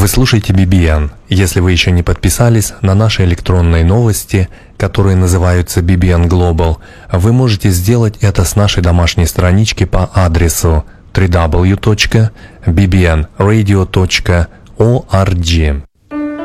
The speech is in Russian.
Вы слушаете BBN. Если вы еще не подписались на наши электронные новости, которые называются BBN Global, вы можете сделать это с нашей домашней странички по адресу www.bbnradio.org.